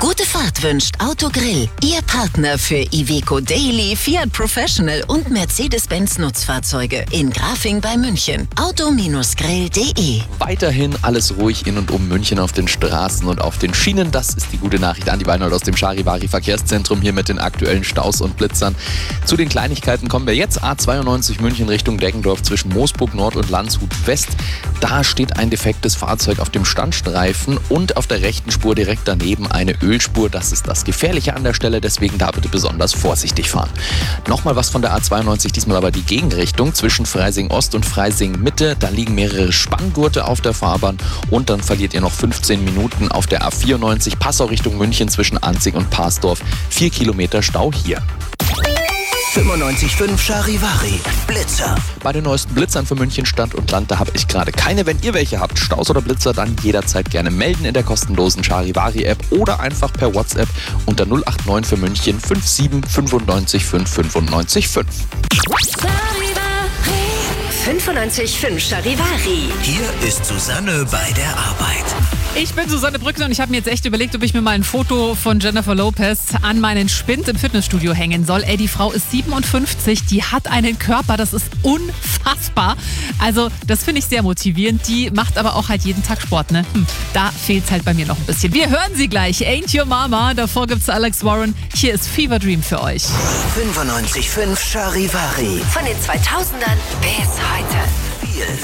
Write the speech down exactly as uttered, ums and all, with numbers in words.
Gute Fahrt wünscht Autogrill, Ihr Partner für Iveco Daily, Fiat Professional und Mercedes-Benz Nutzfahrzeuge in Grafing bei München. auto grill punkt de. Weiterhin alles ruhig in und um München auf den Straßen und auf den Schienen. Das ist die gute Nachricht an die Weinhold aus dem Charivari Verkehrszentrum hier mit den aktuellen Staus und Blitzern. Zu den Kleinigkeiten kommen wir jetzt. A zweiundneunzig München Richtung Deggendorf zwischen Moosburg Nord und Landshut West. Da steht ein defektes Fahrzeug auf dem Standstreifen und auf der rechten Spur direkt daneben eine Ölspur. Das ist das Gefährliche an der Stelle, deswegen da bitte besonders vorsichtig fahren. Nochmal was von der A zweiundneunzig, diesmal aber die Gegenrichtung zwischen Freising Ost und Freising Mitte. Da liegen mehrere Spanngurte auf der Fahrbahn und dann verliert ihr noch fünfzehn Minuten auf der A vierundneunzig Passau Richtung München zwischen Anzig und Parsdorf. Vier Kilometer Stau hier. fünfundneunzig Komma fünf Charivari Blitzer. Bei den neuesten Blitzern für München Stadt und Land, da habe ich gerade keine. Wenn ihr welche habt, Staus oder Blitzer, dann jederzeit gerne melden in der kostenlosen Charivari-App oder einfach per WhatsApp unter null acht neun für München fünf sieben fünf neun fünf fünf neun fünf. fünfundneunzig Komma fünf Charivari. Hier ist Susanne bei der Arbeit. Ich bin Susanne Brückner und ich habe mir jetzt echt überlegt, ob ich mir mal ein Foto von Jennifer Lopez an meinen Spind im Fitnessstudio hängen soll. Ey, die Frau ist siebenundfünfzig, die hat einen Körper, das ist unfassbar. Also das finde ich sehr motivierend. Die macht aber auch halt jeden Tag Sport, ne? Hm, da fehlt es halt bei mir noch ein bisschen. Wir hören sie gleich. Ain't Your Mama. Davor gibt's Alex Warren. Hier ist Fever Dream für euch. fünfundneunzig Komma fünf Charivari. Von den zweitausendern bis heute. Viel